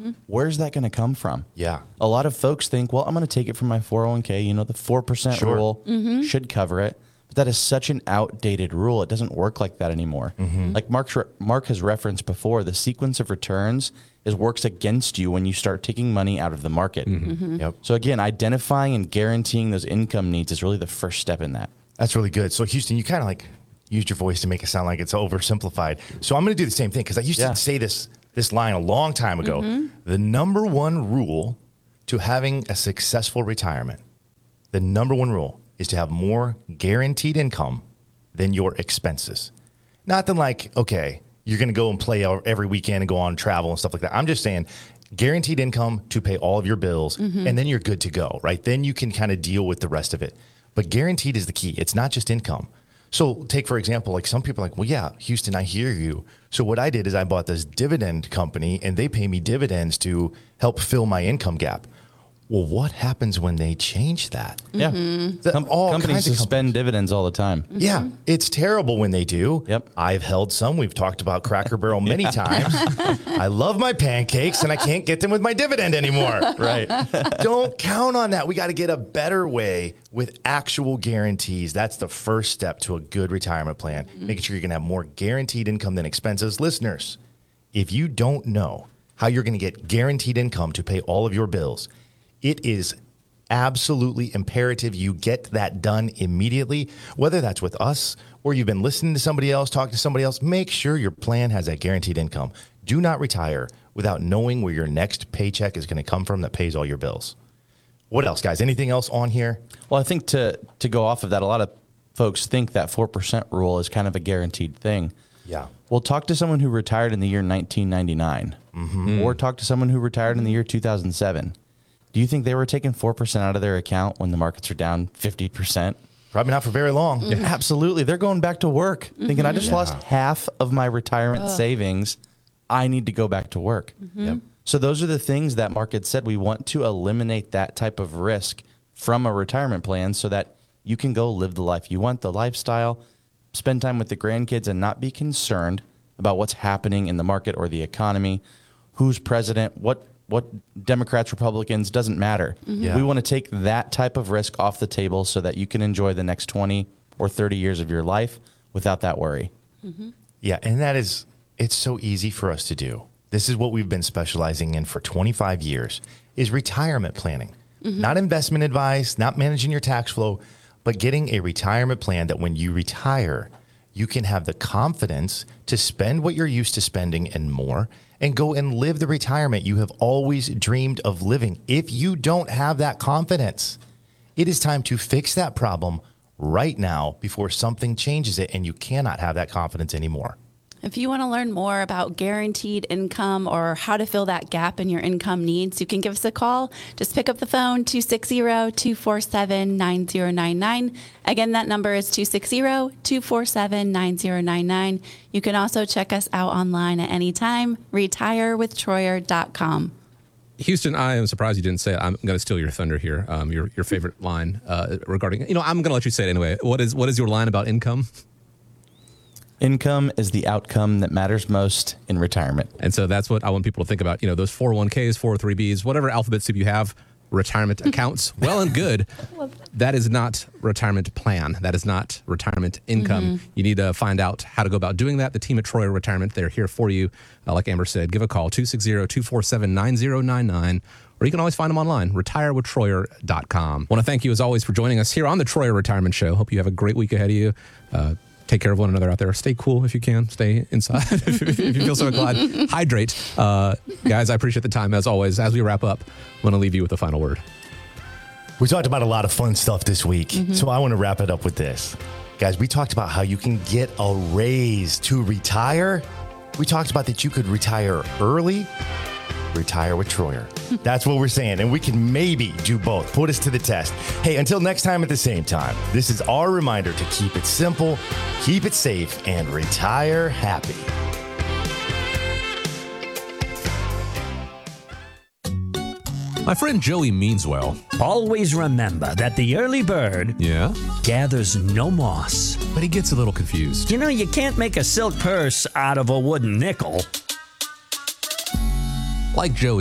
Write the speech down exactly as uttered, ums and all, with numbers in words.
Mm-hmm. Where's that going to come from? Yeah. A lot of folks think, well, I'm going to take it from my four oh one k. You know, the four percent Sure. rule Mm-hmm. should cover it. But that is such an outdated rule. It doesn't work like that anymore. Mm-hmm. Like Mark's re- Mark has referenced before, the sequence of returns is works against you when you start taking money out of the market. Mm-hmm. Mm-hmm. Yep. So again, identifying and guaranteeing those income needs is really the first step in that. That's really good. So Houston, you kind of like used your voice to make it sound like it's oversimplified. So I'm going to do the same thing because I used Yeah. to say this this line a long time ago. Mm-hmm. The number one rule to having a successful retirement, the number one rule is to have more guaranteed income than your expenses. Not than like, okay, you're going to go and play out every weekend and go on travel and stuff like that. I'm just saying guaranteed income to pay all of your bills, Mm-hmm. and then you're good to go, right? Then you can kind of deal with the rest of it. But guaranteed is the key. It's not just income. So take, for example, like some people are like, well, yeah, Houston, I hear you. So what I did is I bought this dividend company and they pay me dividends to help fill my income gap. Well, what happens when they change that? Yeah. The- Com- all companies kinds of suspend dividends all the time. Yeah, it's terrible when they do. Yep. I've held some. We've talked about Cracker Barrel many times. I love my pancakes and I can't get them with my dividend anymore. Right. Don't count on that. We got to get a better way with actual guarantees. That's the first step to a good retirement plan, making sure you're going to have more guaranteed income than expenses. Listeners, if you don't know how you're going to get guaranteed income to pay all of your bills, it is absolutely imperative you get that done immediately, whether that's with us or you've been listening to somebody else, talking to somebody else. Make sure your plan has that guaranteed income. Do not retire without knowing where your next paycheck is going to come from that pays all your bills. What else, guys? Anything else on here? Well, I think to to go off of that, a lot of folks think that four percent rule is kind of a guaranteed thing. Yeah. Well, talk to someone who retired in the year nineteen ninety-nine, Mm-hmm. or talk to someone who retired in the year two thousand seven. Do you think they were taking four percent out of their account when the markets are down fifty percent? Probably not for very long. Yeah, absolutely. They're going back to work thinking, I just Yeah. lost half of my retirement savings. I need to go back to work. Yep. So those are the things that Mark had said. We want to eliminate that type of risk from a retirement plan so that you can go live the life you want, the lifestyle, spend time with the grandkids and not be concerned about what's happening in the market or the economy, who's president, what what Democrats, Republicans, doesn't matter. Yeah. We want to take that type of risk off the table so that you can enjoy the next twenty or thirty years of your life without that worry. Yeah, and that is, it's so easy for us to do. This is what we've been specializing in for twenty-five years, is retirement planning. Not investment advice, not managing your tax flow, but getting a retirement plan that when you retire, you can have the confidence to spend what you're used to spending and more, and go and live the retirement you have always dreamed of living. If you don't have that confidence, it is time to fix that problem right now before something changes it and you cannot have that confidence anymore. If you want to learn more about guaranteed income or how to fill that gap in your income needs, you can give us a call. Just pick up the phone, two six zero, two four seven, nine zero nine nine. Again, that number is two six zero, two four seven, nine zero nine nine. You can also check us out online at any time, retire with troyer dot com. Houston, I am surprised you didn't say it. I'm going to steal your thunder here. Um, your your favorite line uh, regarding, you know, I'm going to let you say it anyway. What is what is your line about income? Income is the outcome that matters most in retirement. And so that's what I want people to think about. You know, those four oh one k's, four oh three b's, whatever alphabet soup you have, retirement accounts, well and good. That is not retirement plan. That is not retirement income. Mm-hmm. You need to find out how to go about doing that. The team at Troyer Retirement, they're here for you. Uh, like Amber said, give a call, two six zero, two four seven, nine zero nine nine. Or you can always find them online, retire with troyer dot com. I want to thank you, as always, for joining us here on the Troyer Retirement Show. Hope you have a great week ahead of you. Uh, Take care of one another out there. Stay cool if you can. Stay inside if, if you feel so inclined. Hydrate. Uh, guys, I appreciate the time, as always. As we wrap up, I want to leave you with a final word. We talked about a lot of fun stuff this week, so I want to wrap it up with this. Guys, we talked about how you can get a raise to retire. We talked about that you could retire early, retire with Troyer. That's what we're saying, and we can maybe do both. Put us to the test. Hey, until next time at the same time, this is our reminder to keep it simple, keep it safe, and retire happy. My friend Joey means well. Always remember that the early bird Yeah? gathers no moss. But he gets a little confused. You know, you can't make a silk purse out of a wooden nickel. Like Joey.